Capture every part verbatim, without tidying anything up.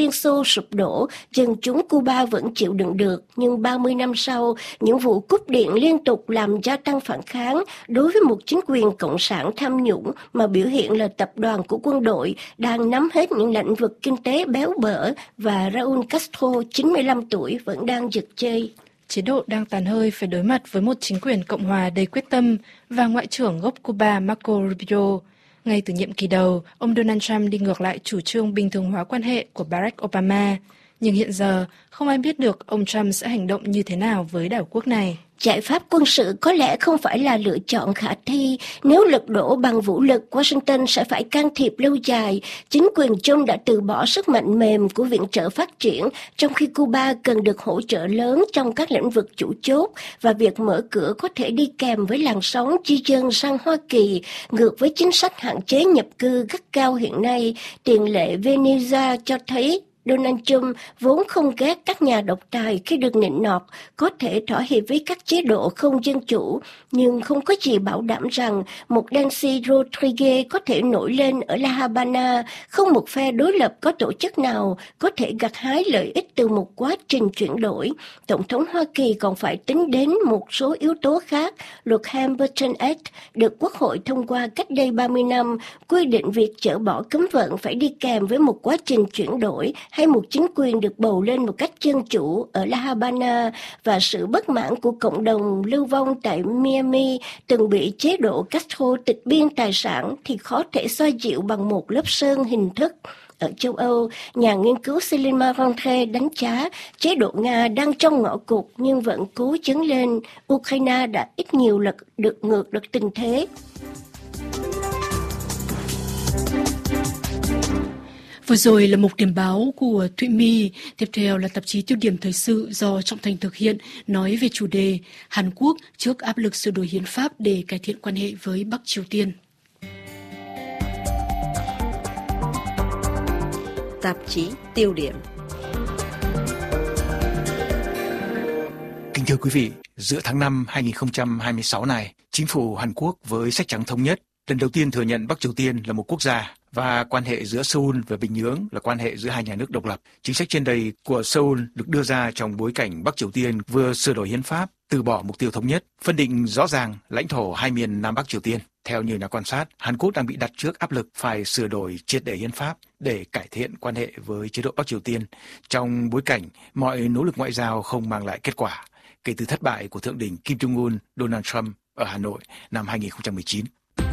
Liên Xô sụp đổ, dân chúng Cuba vẫn chịu đựng được. Nhưng ba mươi năm sau, những vụ cúp điện liên tục làm gia tăng phản kháng đối với một chính quyền cộng sản tham nhũng mà biểu hiện là tập đoàn của quân đội đang nắm hết những lĩnh vực kinh tế béo bở, và Raúl Castro, chín mươi lăm tuổi, vẫn đang giật chơi. Chế độ đang tàn hơi phải đối mặt với một chính quyền Cộng hòa đầy quyết tâm và Ngoại trưởng gốc Cuba Marco Rubio. Ngay từ nhiệm kỳ đầu, ông Donald Trump đi ngược lại chủ trương bình thường hóa quan hệ của Barack Obama. Nhưng hiện giờ, không ai biết được ông Trump sẽ hành động như thế nào với đảo quốc này. Giải pháp quân sự có lẽ không phải là lựa chọn khả thi. Nếu lật đổ bằng vũ lực, Washington sẽ phải can thiệp lâu dài. Chính quyền Trump đã từ bỏ sức mạnh mềm của viện trợ phát triển, trong khi Cuba cần được hỗ trợ lớn trong các lĩnh vực chủ chốt, và việc mở cửa có thể đi kèm với làn sóng di dân sang Hoa Kỳ, ngược với chính sách hạn chế nhập cư gắt gao hiện nay. Tiền lệ Venezuela cho thấy Donald Trump vốn không ghét các nhà độc tài khi được nịnh nọt, có thể thỏa hiệp với các chế độ không dân chủ, nhưng không có gì bảo đảm rằng một Delcy Rodriguez có thể nổi lên ở La Habana. Không một phe đối lập có tổ chức nào có thể gặt hái lợi ích từ một quá trình chuyển đổi. Tổng thống Hoa Kỳ còn phải tính đến một số yếu tố khác. Luật Hamilton Act được Quốc hội thông qua cách đây ba mươi năm, quy định việc dỡ bỏ cấm vận phải đi kèm với một quá trình chuyển đổi hay một chính quyền được bầu lên một cách dân chủ ở La Habana, và sự bất mãn của cộng đồng lưu vong tại Miami từng bị chế độ Castro tịch biên tài sản thì khó thể xoa dịu bằng một lớp sơn hình thức. Ở châu Âu, nhà nghiên cứu Selima Rentre đánh giá chế độ Nga đang trong ngõ cụt nhưng vẫn cố chấn lên. Ukraine đã ít nhiều lật được ngược được tình thế. Vừa rồi là mục điểm báo của Thụy My. Tiếp theo là tạp chí Tiêu điểm thời sự do Trọng Thành thực hiện, nói về chủ đề Hàn Quốc trước áp lực sửa đổi hiến pháp để cải thiện quan hệ với Bắc Triều Tiên. Tạp chí Tiêu điểm. Kính thưa quý vị, giữa tháng năm hai nghìn không trăm hai mươi sáu này, chính phủ Hàn Quốc với sách trắng thống nhất lần đầu tiên thừa nhận Bắc Triều Tiên là một quốc gia, và quan hệ giữa Seoul và Bình Nhưỡng là quan hệ giữa hai nhà nước độc lập. Chính sách trên đây của Seoul được đưa ra trong bối cảnh Bắc Triều Tiên vừa sửa đổi hiến pháp, từ bỏ mục tiêu thống nhất, phân định rõ ràng lãnh thổ hai miền Nam Bắc Triều Tiên. Theo nhiều nhà quan sát, Hàn Quốc đang bị đặt trước áp lực phải sửa đổi triệt để hiến pháp để cải thiện quan hệ với chế độ Bắc Triều Tiên, trong bối cảnh mọi nỗ lực ngoại giao không mang lại kết quả kể từ thất bại của thượng đỉnh Kim Jong-un, Donald Trump ở Hà Nội năm hai nghìn không trăm mười chín.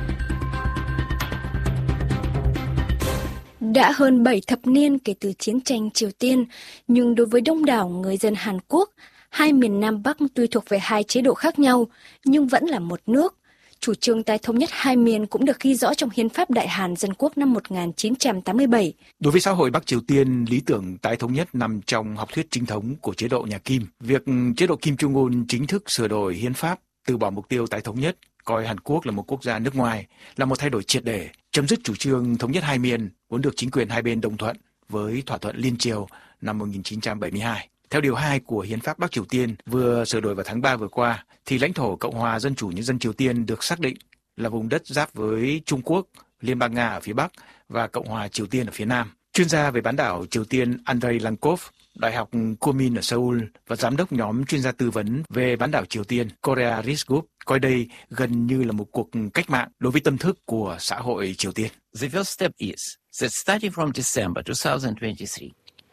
Đã hơn bảy thập niên kể từ chiến tranh Triều Tiên, nhưng đối với đông đảo người dân Hàn Quốc, hai miền Nam Bắc tuy thuộc về hai chế độ khác nhau, nhưng vẫn là một nước. Chủ trương tái thống nhất hai miền cũng được ghi rõ trong Hiến pháp Đại Hàn Dân Quốc năm một nghìn chín trăm tám mươi bảy. Đối với xã hội Bắc Triều Tiên, lý tưởng tái thống nhất nằm trong học thuyết chính thống của chế độ nhà Kim. Việc chế độ Kim Jong-un chính thức sửa đổi hiến pháp, từ bỏ mục tiêu tái thống nhất, coi Hàn Quốc là một quốc gia nước ngoài, là một thay đổi triệt để, chấm dứt chủ trương thống nhất hai miền vốn được chính quyền hai bên đồng thuận với thỏa thuận liên triều năm một nghìn chín trăm bảy mươi hai. Theo điều hai của Hiến pháp Bắc Triều Tiên vừa sửa đổi vào tháng ba vừa qua, thì lãnh thổ Cộng hòa Dân chủ Nhân dân Triều Tiên được xác định là vùng đất giáp với Trung Quốc, Liên bang Nga ở phía Bắc và Cộng hòa Triều Tiên ở phía Nam. Chuyên gia về bán đảo Triều Tiên Andrei Lankov, Đại học Kumin ở Seoul và giám đốc nhóm chuyên gia tư vấn về bán đảo Triều Tiên Korea Risk Group coi đây gần như là một cuộc cách mạng đối với tâm thức của xã hội Triều Tiên. The first step is that starting from December twenty twenty-three,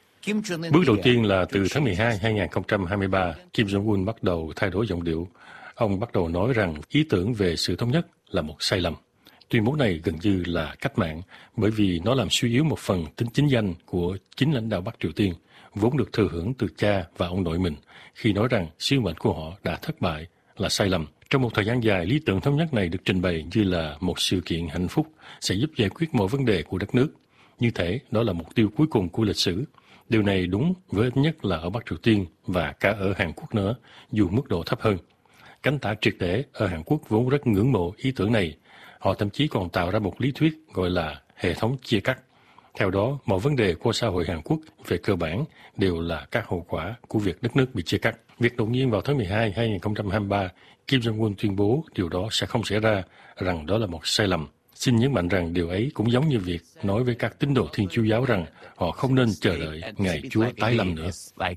Bước đầu tiên là từ tháng mười hai năm hai nghìn không trăm hai mươi ba, Kim Jong-un bắt đầu thay đổi giọng điệu. Ông bắt đầu nói rằng ý tưởng về sự thống nhất là một sai lầm. Tuyên bố này gần như là cách mạng bởi vì nó làm suy yếu một phần tính chính danh của chính lãnh đạo Bắc Triều Tiên, vốn được thừa hưởng từ cha và ông nội mình, khi nói rằng sứ mệnh của họ đã thất bại là sai lầm. Trong một thời gian dài, lý tưởng thống nhất này được trình bày như là một sự kiện hạnh phúc sẽ giúp giải quyết mọi vấn đề của đất nước. Như thể đó là mục tiêu cuối cùng của lịch sử. Điều này đúng với ít nhất là ở Bắc Triều Tiên và cả ở Hàn Quốc nữa, dù mức độ thấp hơn. Cánh tả triệt để ở Hàn Quốc vốn rất ngưỡng mộ ý tưởng này. Họ thậm chí còn tạo ra một lý thuyết gọi là hệ thống chia cắt. Theo đó, mọi vấn đề của xã hội Hàn Quốc về cơ bản đều là các hậu quả của việc đất nước bị chia cắt. Việc đột nhiên vào tháng mười hai năm hai nghìn không trăm hai mươi ba, Kim Jong-un tuyên bố điều đó sẽ không xảy ra, rằng đó là một sai lầm. Xin nhấn mạnh rằng điều ấy cũng giống như việc nói với các tín đồ Thiên Chúa giáo rằng họ không nên chờ đợi ngày Chúa tái lâm nữa.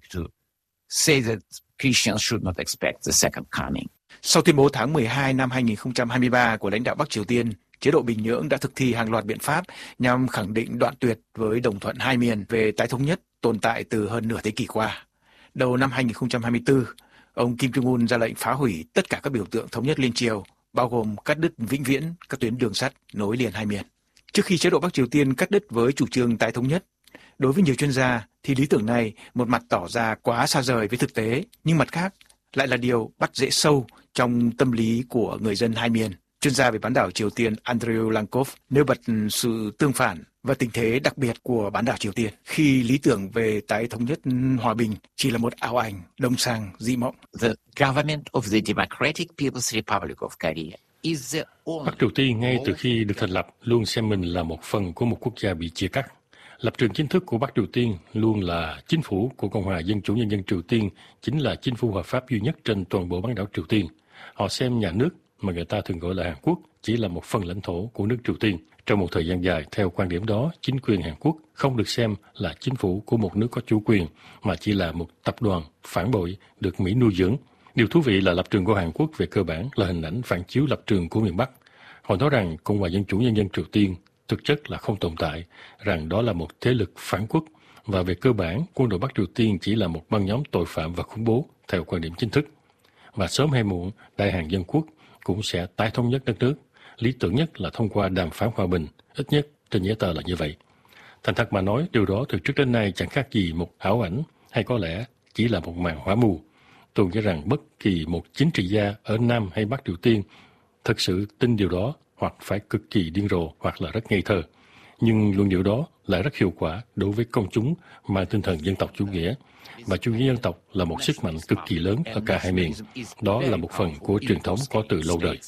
Sau tuyên bố tháng mười hai năm hai nghìn không trăm hai mươi ba của lãnh đạo Bắc Triều Tiên, chế độ Bình Nhưỡng đã thực thi hàng loạt biện pháp nhằm khẳng định đoạn tuyệt với đồng thuận hai miền về tái thống nhất tồn tại từ hơn nửa thế kỷ qua. Đầu năm hai nghìn không trăm hai mươi tư, ông Kim Jong-un ra lệnh phá hủy tất cả các biểu tượng thống nhất liên Triều, bao gồm cắt đứt vĩnh viễn các tuyến đường sắt nối liền hai miền. Trước khi chế độ Bắc Triều Tiên cắt đứt với chủ trương tái thống nhất, đối với nhiều chuyên gia thì lý tưởng này một mặt tỏ ra quá xa rời với thực tế, nhưng mặt khác lại là điều bắt rễ sâu trong tâm lý của người dân hai miền. Chuyên gia về bán đảo Triều Tiên Andrei Lankov nêu bật sự tương phản và tình thế đặc biệt của bán đảo Triều Tiên khi lý tưởng về tái thống nhất hòa bình chỉ là một ảo ảnh đông sang dị mộng. The government of the Democratic People's Republic of Korea is the only... Bắc Triều Tiên ngay từ khi được thành lập luôn xem mình là một phần của một quốc gia bị chia cắt. Lập trường chính thức của Bắc Triều Tiên luôn là chính phủ của Cộng hòa Dân chủ Nhân dân Triều Tiên chính là chính phủ hợp pháp duy nhất trên toàn bộ bán đảo Triều Tiên. Họ xem nhà nước mà người ta thường gọi là Hàn Quốc chỉ là một phần lãnh thổ của nước Triều Tiên. Trong một thời gian dài, theo quan điểm đó, chính quyền Hàn Quốc không được xem là chính phủ của một nước có chủ quyền, mà chỉ là một tập đoàn phản bội được Mỹ nuôi dưỡng. Điều thú vị là lập trường của Hàn Quốc về cơ bản là hình ảnh phản chiếu lập trường của miền Bắc. Họ nói rằng Cộng hòa Dân chủ Nhân dân Triều Tiên thực chất là không tồn tại, rằng đó là một thế lực phản quốc, và về cơ bản, quân đội Bắc Triều Tiên chỉ là một băng nhóm tội phạm và khủng bố, theo quan điểm chính thức. Và sớm hay muộn, Đại Hàn Dân Quốc cũng sẽ tái thống nhất đất nước. Lý tưởng nhất là thông qua đàm phán hòa bình, ít nhất trên giấy tờ là như vậy. Thành thật mà nói, điều đó từ trước đến nay chẳng khác gì một ảo ảnh, hay có lẽ chỉ là một màn hóa mù. Tôi nghĩ rằng bất kỳ một chính trị gia ở Nam hay Bắc Triều Tiên thực sự tin điều đó, hoặc phải cực kỳ điên rồ, hoặc là rất ngây thơ. Nhưng luận điệu đó lại rất hiệu quả đối với công chúng mang tinh thần dân tộc chủ nghĩa. Và chủ nghĩa dân tộc là một sức mạnh cực kỳ lớn ở cả hai miền. Đó là một phần của truyền thống có từ lâu đời.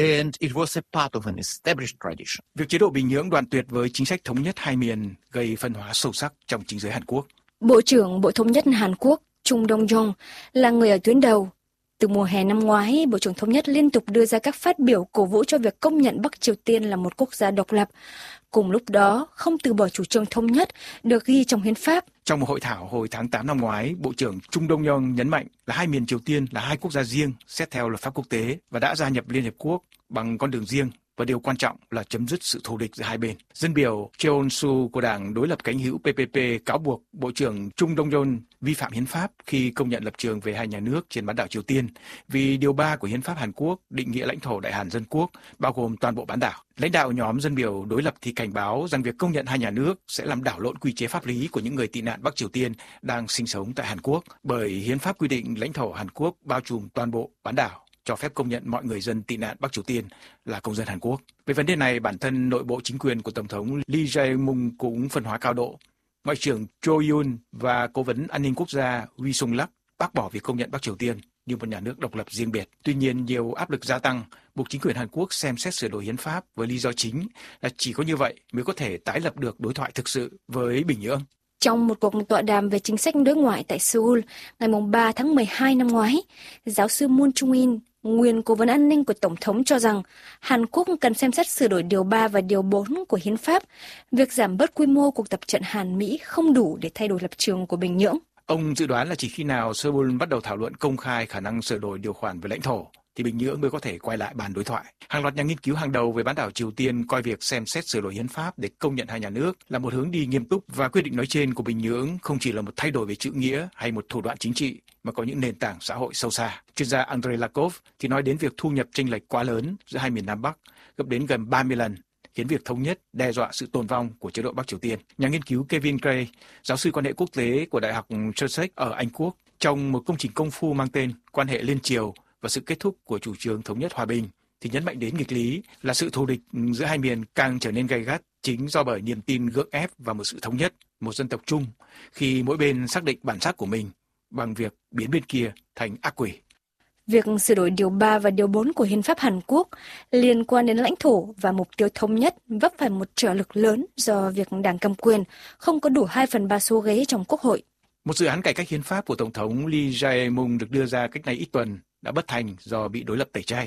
Việc chế độ Bình Nhưỡng đoạn tuyệt với chính sách thống nhất hai miền gây phân hóa sâu sắc trong chính giới Hàn Quốc. Bộ trưởng Bộ Thống nhất Hàn Quốc Chung Dong-yong là người ở tuyến đầu. Từ mùa hè năm ngoái, Bộ trưởng Thống nhất liên tục đưa ra các phát biểu cổ vũ cho việc công nhận Bắc Triều Tiên là một quốc gia độc lập. Cùng lúc đó, không từ bỏ chủ trương thống nhất được ghi trong hiến pháp. Trong một hội thảo hồi tháng tám năm ngoái, Bộ trưởng Chung Dong-yong nhấn mạnh là hai miền Triều Tiên là hai quốc gia riêng xét theo luật pháp quốc tế và đã gia nhập Liên Hiệp Quốc bằng con đường riêng. Và điều quan trọng là chấm dứt sự thù địch giữa hai bên. Dân biểu Cheon-su của đảng đối lập cánh hữu pê pê pê cáo buộc Bộ trưởng Chung Dong-yong vi phạm hiến pháp khi công nhận lập trường về hai nhà nước trên bán đảo Triều Tiên, vì điều ba của hiến pháp Hàn Quốc định nghĩa lãnh thổ Đại Hàn Dân Quốc, bao gồm toàn bộ bán đảo. Lãnh đạo nhóm dân biểu đối lập thì cảnh báo rằng việc công nhận hai nhà nước sẽ làm đảo lộn quy chế pháp lý của những người tị nạn Bắc Triều Tiên đang sinh sống tại Hàn Quốc, bởi hiến pháp quy định lãnh thổ Hàn Quốc bao trùm toàn bộ bán đảo, cho phép công nhận mọi người dân tị nạn Bắc Triều Tiên là công dân Hàn Quốc. Về vấn đề này, bản thân nội bộ chính quyền của Tổng thống Lee Jae-myung cũng phân hóa cao độ. Ngoại trưởng Cho Yoon và Cố vấn An ninh Quốc gia Ri Sung-lak bác bỏ việc công nhận Bắc Triều Tiên như một nhà nước độc lập riêng biệt. Tuy nhiên, nhiều áp lực gia tăng buộc chính quyền Hàn Quốc xem xét sửa đổi hiến pháp với lý do chính là chỉ có như vậy mới có thể tái lập được đối thoại thực sự với Bình Nhưỡng. Trong một cuộc tọa đàm về chính sách đối ngoại tại Seoul ngày ba tháng mười hai năm ngoái, giáo sư Moon Chung-in, nguyên cố vấn an ninh của Tổng thống cho rằng Hàn Quốc cần xem xét sửa đổi điều ba và điều bốn của hiến pháp. Việc giảm bớt quy mô cuộc tập trận Hàn-Mỹ không đủ để thay đổi lập trường của Bình Nhưỡng. Ông dự đoán là chỉ khi nào Seoul bắt đầu thảo luận công khai khả năng sửa đổi điều khoản về lãnh thổ, thì Bình Nhưỡng mới có thể quay lại bàn đối thoại. Hàng loạt nhà nghiên cứu hàng đầu về bán đảo Triều Tiên coi việc xem xét sửa đổi hiến pháp để công nhận hai nhà nước là một hướng đi nghiêm túc, và quyết định nói trên của Bình Nhưỡng không chỉ là một thay đổi về chữ nghĩa hay một thủ đoạn chính trị, mà có những nền tảng xã hội sâu xa. Chuyên gia Andrei Lankov thì nói đến việc thu nhập chênh lệch quá lớn giữa hai miền Nam Bắc, gấp đến gần ba mươi lần, khiến việc thống nhất đe dọa sự tồn vong của chế độ Bắc Triều Tiên. Nhà nghiên cứu Kevin Gray, giáo sư quan hệ quốc tế của Đại học Sussex ở Anh Quốc, trong một công trình công phu mang tên Quan hệ Liên Triều và sự kết thúc của chủ trương thống nhất hòa bình, thì nhấn mạnh đến nghịch lý là sự thù địch giữa hai miền càng trở nên gay gắt chính do bởi niềm tin gượng ép vào một sự thống nhất, một dân tộc chung, khi mỗi bên xác định bản sắc của mình bằng việc biến bên kia thành ác quỷ. Việc sửa đổi điều ba và điều bốn của hiến pháp Hàn Quốc liên quan đến lãnh thổ và mục tiêu thống nhất vấp phải một trở lực lớn do việc đảng cầm quyền không có đủ hai phần ba số ghế trong Quốc hội. Một dự án cải cách hiến pháp của Tổng thống Lee Jae-myung được đưa ra cách đây ít tuần đã bất thành do bị đối lập tẩy chay.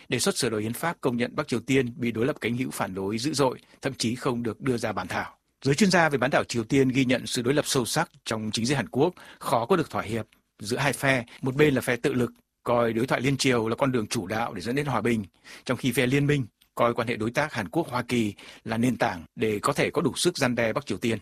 đề xuất sửa đổi hiến pháp công nhận Bắc Triều Tiên bị đối lập cánh hữu phản đối dữ dội, thậm chí không được đưa ra bản thảo. Giới chuyên gia về bán đảo Triều Tiên ghi nhận sự đối lập sâu sắc trong chính giới Hàn Quốc, khó có được thỏa hiệp giữa hai phe. Một bên là phe tự lực, coi đối thoại liên triều là con đường chủ đạo để dẫn đến hòa bình, trong khi phe liên minh coi quan hệ đối tác Hàn Quốc-Hoa Kỳ là nền tảng để có thể có đủ sức răn đe Bắc Triều Tiên.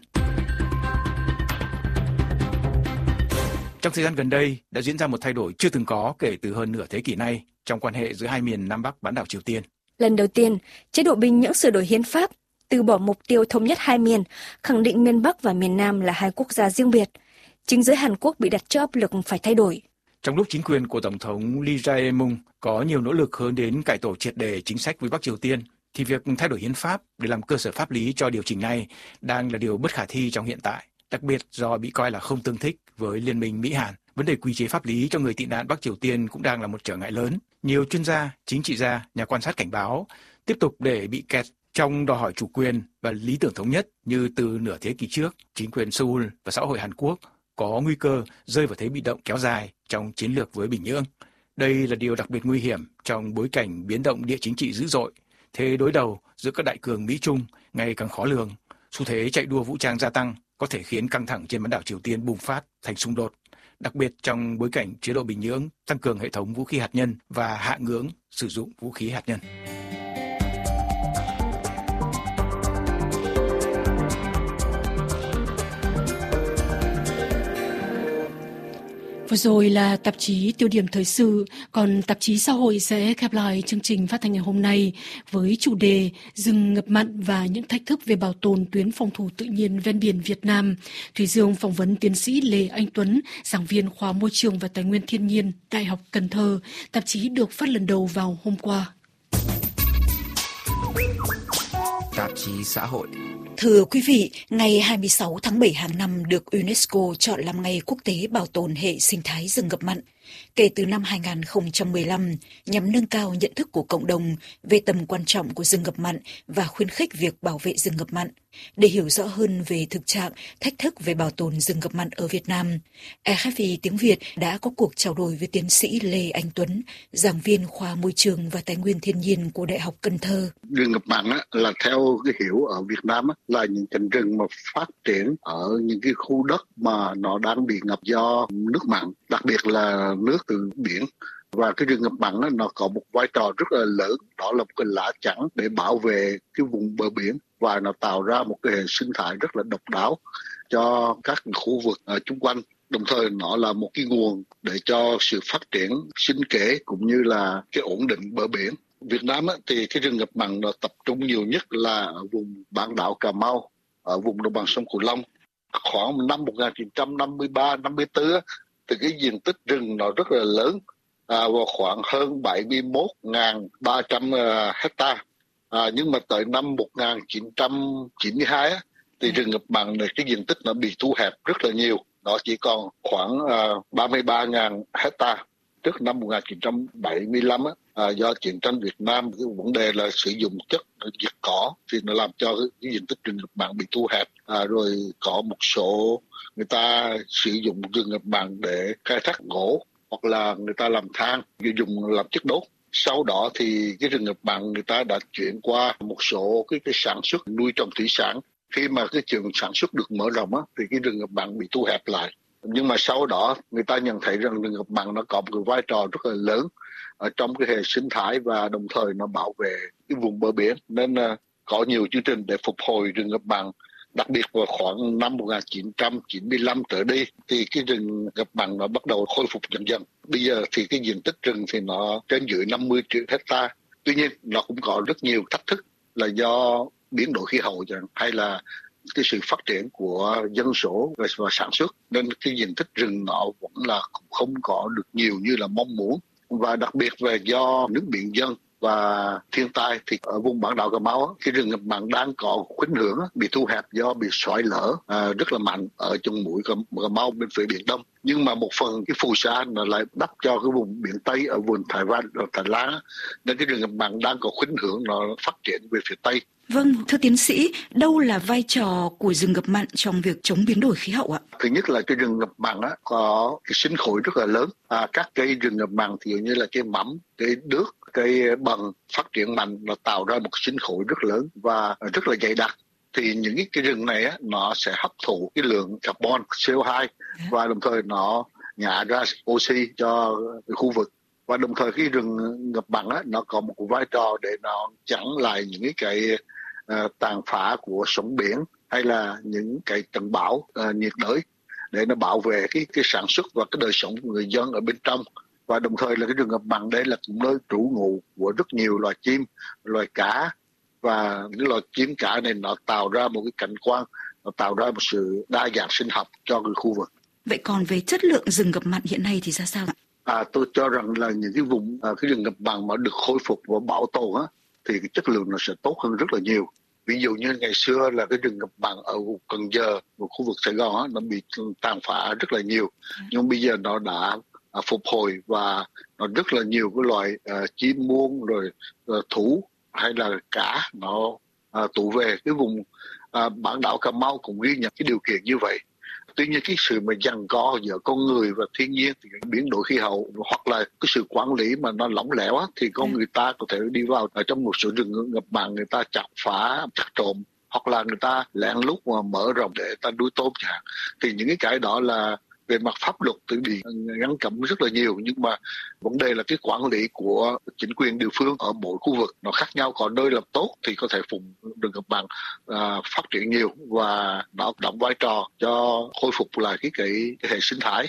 Trong thời gian gần đây đã diễn ra một thay đổi chưa từng có kể từ hơn nửa thế kỷ nay trong quan hệ giữa hai miền Nam Bắc bán đảo Triều Tiên. Lần đầu tiên, chế độ Bình Nhưỡng sửa đổi hiến pháp, từ bỏ mục tiêu thống nhất hai miền, khẳng định miền Bắc và miền Nam là hai quốc gia riêng biệt. Chính giới Hàn Quốc bị đặt cho áp lực phải thay đổi. Trong lúc chính quyền của Tổng thống Lee Jae-myung có nhiều nỗ lực hướng đến cải tổ triệt để chính sách với Bắc Triều Tiên, thì việc thay đổi hiến pháp để làm cơ sở pháp lý cho điều chỉnh này đang là điều bất khả thi trong hiện tại, đặc biệt do bị coi là không tương thích với Liên minh Mỹ-Hàn. Vấn đề quy chế pháp lý cho người tị nạn Bắc Triều Tiên cũng đang là một trở ngại lớn. Nhiều chuyên gia, chính trị gia, nhà quan sát cảnh báo tiếp tục để bị kẹt trong đòi hỏi chủ quyền và lý tưởng thống nhất như từ nửa thế kỷ trước, chính quyền Seoul và xã hội Hàn Quốc có nguy cơ rơi vào thế bị động kéo dài trong chiến lược với Bình Nhưỡng. Đây là điều đặc biệt nguy hiểm trong bối cảnh biến động địa chính trị dữ dội, thế đối đầu giữa các đại cường Mỹ-Trung ngày càng khó lường, xu thế chạy đua vũ trang gia tăng có thể khiến căng thẳng trên bán đảo Triều Tiên bùng phát thành xung đột, đặc biệt trong bối cảnh chế độ Bình Nhưỡng tăng cường hệ thống vũ khí hạt nhân và hạ ngưỡng sử dụng vũ khí hạt nhân. Vừa rồi là tạp chí Tiêu điểm thời sự, còn tạp chí xã hội sẽ khép lại chương trình phát thanh ngày hôm nay với chủ đề rừng ngập mặn và những thách thức về bảo tồn tuyến phòng thủ tự nhiên ven biển Việt Nam. Thủy Dương phỏng vấn tiến sĩ Lê Anh Tuấn, giảng viên khoa Môi trường và Tài nguyên Thiên nhiên, Đại học Cần Thơ. Tạp chí được phát lần đầu vào hôm qua. Tạp chí xã hội. Thưa quý vị, ngày hai mươi sáu tháng bảy hàng năm được UNESCO chọn làm ngày quốc tế bảo tồn hệ sinh thái rừng ngập mặn. Kể từ năm hai không một lăm, nhằm nâng cao nhận thức của cộng đồng về tầm quan trọng của rừng ngập mặn và khuyến khích việc bảo vệ rừng ngập mặn. Để hiểu rõ hơn về thực trạng, thách thức về bảo tồn rừng ngập mặn ở Việt Nam, rờ ép i tiếng Việt đã có cuộc trao đổi với tiến sĩ Lê Anh Tuấn, giảng viên khoa Môi trường và Tài nguyên Thiên nhiên của Đại học Cần Thơ. Rừng ngập mặn á, là theo cái hiểu ở Việt Nam á, là những cánh rừng mà phát triển ở những cái khu đất mà nó đang bị ngập do nước mặn, đặc biệt là nước từ biển. Và cái rừng ngập mặn đó, nó có một vai trò rất là lớn, đó là một cái lá chắn để bảo vệ cái vùng bờ biển và nó tạo ra một cái hệ sinh thái rất là độc đáo cho các khu vực ở chung quanh. Đồng thời nó là một cái nguồn để cho sự phát triển sinh kế cũng như là cái ổn định bờ biển. Việt Nam á, thì cái rừng ngập mặn nó tập trung nhiều nhất là ở vùng bán đảo Cà Mau, ở vùng đồng bằng sông Cửu Long. Khoảng năm một nghìn chín trăm năm mươi ba năm mươi tư á, thì cái diện tích rừng nó rất là lớn, à, vào khoảng hơn bảy mươi mốt nghìn ba trăm hectare. À, nhưng mà tới năm một nghìn chín trăm chín mươi hai á, thì rừng ngập mặn này cái diện tích nó bị thu hẹp rất là nhiều, nó chỉ còn khoảng uh, ba mươi ba nghìn hectare. Trước năm một nghìn chín trăm bảy mươi lăm á, à, do chiến tranh Việt Nam, cái vấn đề là sử dụng chất diệt cỏ thì nó làm cho cái, cái diện tích rừng ngập mặn bị thu hẹp. À, rồi có một số người ta sử dụng rừng ngập mặn để khai thác gỗ hoặc là người ta làm than, dùng làm chất đốt. Sau đó thì cái rừng ngập mặn người ta đã chuyển qua một số cái, cái sản xuất nuôi trồng thủy sản. Khi mà cái trường sản xuất được mở rộng á, thì cái rừng ngập mặn bị thu hẹp lại. Nhưng mà sau đó người ta nhận thấy rằng rừng ngập mặn nó có một cái vai trò rất là lớn ở trong cái hệ sinh thái và đồng thời nó bảo vệ cái vùng bờ biển. Nên uh, có nhiều chương trình để phục hồi rừng ngập mặn. Đặc biệt vào khoảng năm một nghìn chín trăm chín mươi lăm trở đi thì cái rừng ngập mặn nó bắt đầu khôi phục dần dần. Bây giờ thì cái diện tích rừng thì nó trên dưới năm mươi triệu hectare. Tuy nhiên nó cũng có rất nhiều thách thức là do biến đổi khí hậu chẳng hay là cái sự phát triển của dân số và, và sản xuất, nên cái diện tích rừng nó vẫn là không có được nhiều như là mong muốn. Và đặc biệt về do nước biển dâng và thiên tai thì ở vùng bán đảo Cà Mau cái rừng ngập mặn đang có khuynh hướng bị thu hẹp do bị xoáy lở à, rất là mạnh ở trong mũi Cà, Cà Mau bên phía biển Đông. Nhưng mà một phần cái phù sa nó lại đắp cho cái vùng biển Tây ở vùng Thái Văn, Thái Lan, nên cái rừng ngập mặn đang có khuynh hướng nó phát triển về phía Tây. Vâng, thưa tiến sĩ, đâu là vai trò của rừng ngập mặn trong việc chống biến đổi khí hậu ạ? Thứ nhất là cái rừng ngập mặn á, có cái sinh khối rất là lớn. À, các cây rừng ngập mặn thì như là cây mắm, cây đước, cây bằng phát triển mạnh, nó tạo ra một sinh khối rất lớn và rất là dày đặc. Thì những cái rừng này á, nó sẽ hấp thụ cái lượng carbon, xê o hai và đồng thời nó nhả ra oxy cho cái khu vực. Và đồng thời cái rừng ngập mặn á, nó có một vai trò để nó chặn lại những cái, cái uh, tàn phá của sóng biển hay là những cái trận bão uh, nhiệt đới, để nó bảo vệ cái cái sản xuất và cái đời sống của người dân ở bên trong. Và đồng thời là cái rừng ngập mặn đây là cũng nơi trú ngụ của rất nhiều loài chim, loài cá, và những loài chim cá này nó tạo ra một cái cảnh quan, nó tạo ra một sự đa dạng sinh học cho cái khu vực. Vậy còn về chất lượng rừng ngập mặn hiện nay thì ra sao ạ? À, tôi cho rằng là những cái vùng à, cái rừng ngập mặn mà được khôi phục và bảo tồn á, thì cái chất lượng nó sẽ tốt hơn rất là nhiều. Ví dụ như ngày xưa là cái rừng ngập mặn ở vùng Cần Giờ, một khu vực Sài Gòn á, nó bị tàn phá rất là nhiều, nhưng bây giờ nó đã à, phục hồi và nó rất là nhiều cái loài à, chim muông rồi à, thú hay là cá nó à, tụ về cái vùng à, bán đảo Cà Mau cũng ghi nhận cái điều kiện như vậy. Tuy nhiên cái sự mà giằng co giữa con người và thiên nhiên thì biến đổi khí hậu hoặc là cái sự quản lý mà nó lỏng lẻo á, thì con người ta có thể đi vào ở trong một số rừng ngập mặn, người ta chặt phá, chặt trộm, hoặc là người ta lén lút mà mở rộng để ta nuôi tôm chẳng hạn. Thì những cái cái đó là về mặt pháp luật thì bị ngăn cấm rất là nhiều, nhưng mà vấn đề là cái quản lý của chính quyền địa phương ở mỗi khu vực nó khác nhau. Có nơi làm tốt thì có thể phụng rừng ngập mặn à, phát triển nhiều và nó đóng vai trò cho khôi phục lại cái, cái, cái hệ sinh thái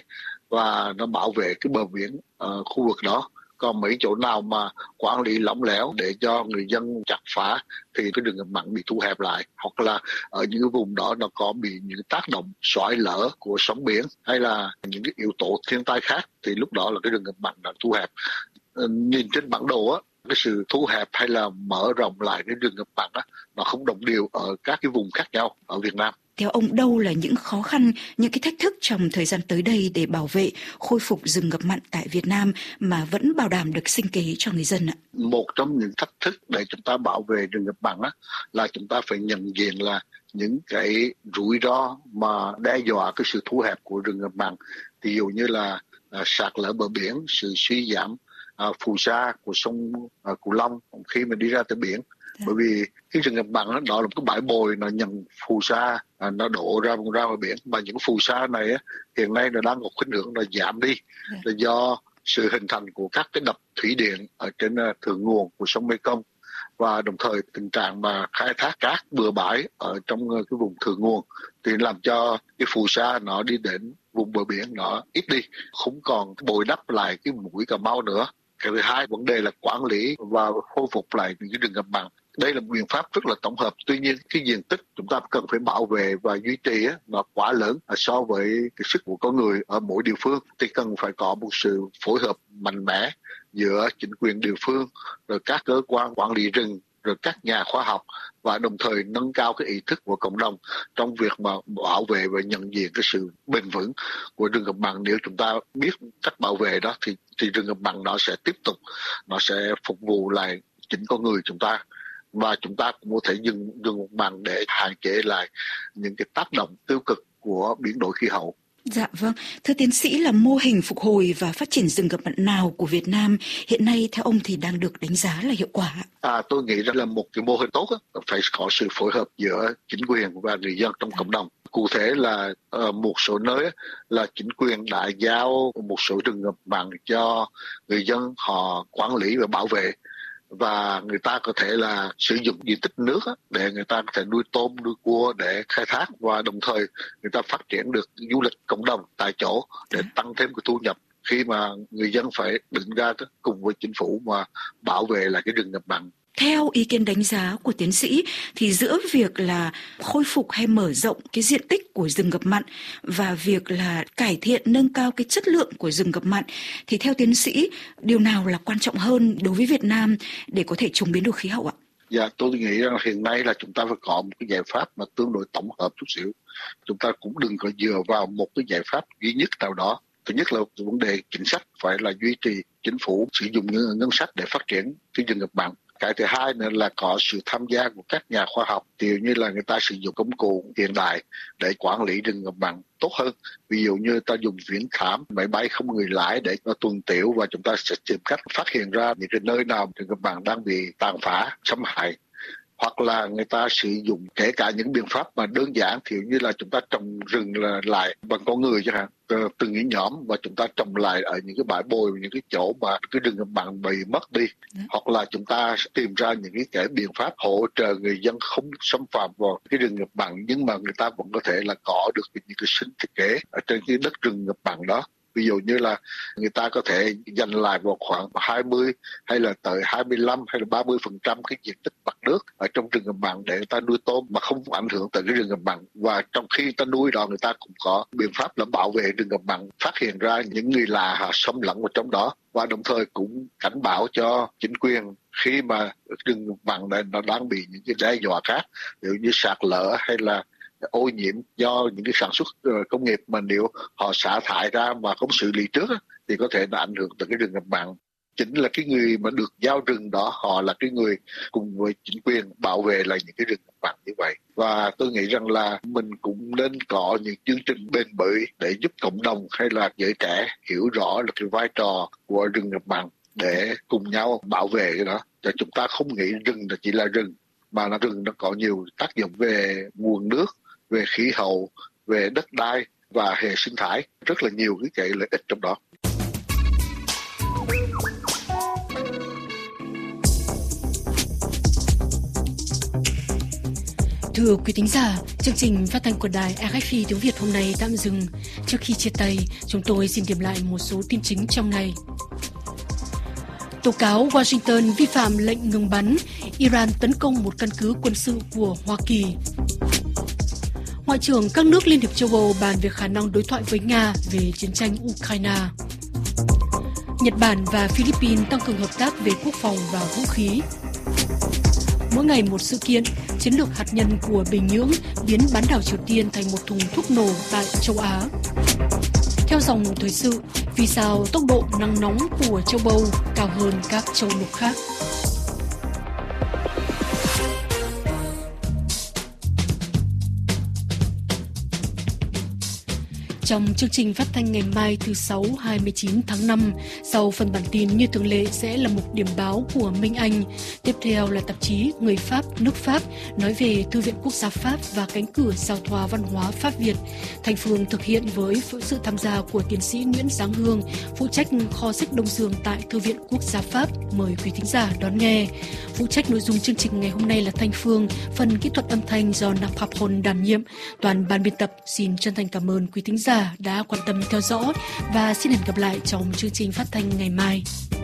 và nó bảo vệ cái bờ biển ở khu vực đó. Còn mấy chỗ nào mà quản lý lỏng lẻo để cho người dân chặt phá thì cái rừng ngập mặn bị thu hẹp lại, hoặc là ở những cái vùng đó nó có bị những tác động xoáy lở của sóng biển hay là những cái yếu tố thiên tai khác, thì lúc đó là cái rừng ngập mặn đã thu hẹp. Nhìn trên bản đồ á, cái sự thu hẹp hay là mở rộng lại cái rừng ngập mặn á, nó không đồng đều ở các cái vùng khác nhau ở Việt Nam. Theo ông, đâu là những khó khăn, những cái thách thức trong thời gian tới đây để bảo vệ, khôi phục rừng ngập mặn tại Việt Nam mà vẫn bảo đảm được sinh kế cho người dân ạ? Một trong những thách thức để chúng ta bảo vệ rừng ngập mặn á, là chúng ta phải nhận diện là những cái rủi ro mà đe dọa cái sự thu hẹp của rừng ngập mặn. Ví dụ như là à, sạt lở bờ biển, sự suy giảm à, phù sa của sông à, Cửu Long khi mà đi ra tới biển. Bởi vì cái rừng ngập mặn đó, đó là một cái bãi bồi nó nhận phù sa, à, nó đổ ra ra ngoài biển, mà những phù sa này á, hiện nay nó đang có khuynh hướng là giảm đi, là do sự hình thành của các cái đập thủy điện ở trên uh, thượng nguồn của sông Mekong, và đồng thời tình trạng mà khai thác cát bừa bãi ở trong uh, cái vùng thượng nguồn thì làm cho cái phù sa nó đi đến vùng bờ biển nó ít đi, không còn bồi đắp lại cái mũi Cà Mau nữa. Cái thứ hai, vấn đề là quản lý và khôi phục lại những cái rừng ngập mặn. Đây là một biện pháp rất là tổng hợp. Tuy nhiên, cái diện tích chúng ta cần phải bảo vệ và duy trì á, nó quá lớn so với cái sức của con người ở mỗi địa phương. Thì cần phải có một sự phối hợp mạnh mẽ giữa chính quyền địa phương, rồi các cơ quan quản lý rừng, rồi các nhà khoa học, và đồng thời nâng cao cái ý thức của cộng đồng trong việc mà bảo vệ và nhận diện cái sự bền vững của rừng ngập mặn. Nếu chúng ta biết cách bảo vệ đó thì, thì rừng ngập mặn nó sẽ tiếp tục, nó sẽ phục vụ lại chính con người chúng ta. Và chúng ta cũng có thể dừng rừng ngập mặn để hạn chế lại những cái tác động tiêu cực của biến đổi khí hậu. Dạ vâng, thưa tiến sĩ, là mô hình phục hồi và phát triển rừng ngập mặn nào của Việt Nam hiện nay theo ông thì đang được đánh giá là hiệu quả? À, tôi nghĩ rằng là một cái mô hình tốt á, phải có sự phối hợp giữa chính quyền và người dân trong cộng đồng. Cụ thể là ở một số nơi là chính quyền đã giao một số rừng ngập mặn cho người dân họ quản lý và bảo vệ, và người ta có thể là sử dụng diện tích nước để người ta có thể nuôi tôm, nuôi cua để khai thác, và đồng thời người ta phát triển được du lịch cộng đồng tại chỗ để tăng thêm cái thu nhập khi mà người dân phải đứng ra cùng với chính phủ mà bảo vệ lại cái rừng ngập mặn. Theo ý kiến đánh giá của tiến sĩ thì giữa việc là khôi phục hay mở rộng cái diện tích của rừng ngập mặn và việc là cải thiện nâng cao cái chất lượng của rừng ngập mặn thì theo tiến sĩ điều nào là quan trọng hơn đối với Việt Nam để có thể chống biến đổi khí hậu ạ? Dạ, tôi nghĩ rằng hiện nay là chúng ta phải có một cái giải pháp mà tương đối tổng hợp chút xíu. Chúng ta cũng đừng có dựa vào một cái giải pháp duy nhất nào đó. Thứ nhất là vấn đề chính sách, phải là duy trì chính phủ sử dụng những ngân sách để phát triển cái rừng ngập mặn. Cái thứ hai nữa là có sự tham gia của các nhà khoa học, kiểu như là người ta sử dụng công cụ hiện đại để quản lý rừng ngập mặn tốt hơn. Ví dụ như ta dùng viễn thám, máy bay không người lái để nó tuần tiểu, và chúng ta sẽ tìm cách phát hiện ra những cái nơi nào rừng ngập mặn đang bị tàn phá, xâm hại. Hoặc là người ta sử dụng kể cả những biện pháp mà đơn giản, thì như là chúng ta trồng rừng là lại bằng con người chẳng hạn, từng cái nhóm, và chúng ta trồng lại ở những cái bãi bồi, những cái chỗ mà cái rừng ngập mặn bị mất đi. Đấy. Hoặc là chúng ta tìm ra những cái, cái biện pháp hỗ trợ người dân không xâm phạm vào cái rừng ngập mặn, nhưng mà người ta vẫn có thể là có được những cái sinh kế ở trên cái đất rừng ngập mặn đó. Ví dụ như là người ta có thể dành lại vào khoảng hai mươi hay là tới hai mươi lăm hay là ba mươi phần trăm cái diện tích mặt nước ở trong rừng ngập mặn để người ta nuôi tôm mà không ảnh hưởng tới cái rừng ngập mặn. Và trong khi ta nuôi đó, người ta cũng có biện pháp là bảo vệ rừng ngập mặn, phát hiện ra những người lạ họ xâm lấn vào trong đó, và đồng thời cũng cảnh báo cho chính quyền khi mà rừng ngập mặn này nó đang bị những cái đe dọa khác, ví dụ như sạt lở hay là ô nhiễm do những cái sản xuất công nghiệp, mà nếu họ xả thải ra mà không xử lý trước thì có thể là ảnh hưởng tới cái rừng ngập mặn. Chính là cái người mà được giao rừng đó, họ là cái người cùng với chính quyền bảo vệ lại những cái rừng ngập mặn như vậy. Và tôi nghĩ rằng là mình cũng nên có những chương trình bền bỉ để giúp cộng đồng hay là giới trẻ hiểu rõ được cái vai trò của rừng ngập mặn để cùng nhau bảo vệ cái đó. Cho chúng ta không nghĩ rừng là chỉ là rừng, mà là rừng nó có nhiều tác dụng về nguồn nước, về khí hậu, về đất đai và hệ sinh thái, rất là nhiều cái, cái lợi ích trong đó. Thưa quý thính giả, chương trình phát thanh của đài rờ ép i tiếng Việt hôm nay tạm dừng. Trước khi chia tay, chúng tôi xin điểm lại một số tin chính trong ngày. Tố cáo Washington vi phạm lệnh ngừng bắn, Iran tấn công một căn cứ quân sự của Hoa Kỳ. Ngoại trưởng các nước Liên hiệp châu Âu bàn về khả năng đối thoại với Nga về chiến tranh Ukraine. Nhật Bản và Philippines tăng cường hợp tác về quốc phòng và vũ khí. Mỗi ngày một sự kiện, chiến lược hạt nhân của Bình Nhưỡng biến bán đảo Triều Tiên thành một thùng thuốc nổ tại châu Á. Theo dòng thời sự, vì sao tốc độ nắng nóng của châu Âu cao hơn các châu lục khác? Trong chương trình phát thanh ngày mai thứ Sáu hai mươi chín tháng năm, sau phần bản tin như thường lệ sẽ là mục điểm báo của Minh Anh. Tiếp theo là tạp chí Người Pháp, nước Pháp, nói về Thư viện Quốc gia Pháp và cánh cửa giao thoa văn hóa Pháp Việt. Thành Phương thực hiện với sự tham gia của tiến sĩ Nguyễn Giáng Hương, phụ trách kho sách Đông Dương tại Thư viện Quốc gia Pháp. Mời quý thính giả đón nghe. Phụ trách nội dung chương trình ngày hôm nay là Thanh Phương, phần kỹ thuật âm thanh do Napapon đảm nhiệm. Toàn ban biên tập xin chân thành cảm ơn quý thính giả đã quan tâm theo dõi và xin hẹn gặp lại trong chương trình phát thanh ngày mai.